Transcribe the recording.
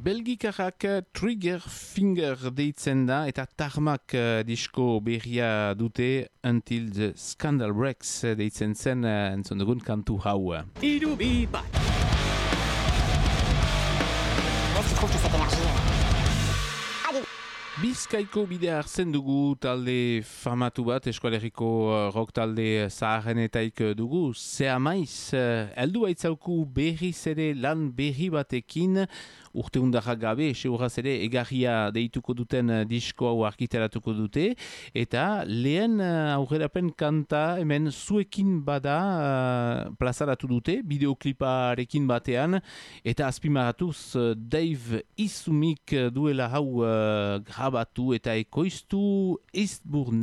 Belgikarrak Trigger Finger deitzen da eta Tarmak disko berria dute Until the Scandal Breaks deitzen zen entzun dugun kantu hau. Iru bi bat. Reste trouve toute cette énergie. Allez. Bizkaiko bidea hartzen dugu talde famatu bat, eskualeriko rock talde zaharrenetaik dugu. Zea maiz, heldu baitzauku berriz ere lan berri batekin, urte undarra gabe, seguraz ere egarria deituko duten disko hau argitaratuko dute, eta lehen aurrerapen kanta hemen zuekin bada plazaratu dute, bideokliparekin batean, eta azpimaratuz Dave Izumik duela hau grabatu eta ekoiztu Eastburn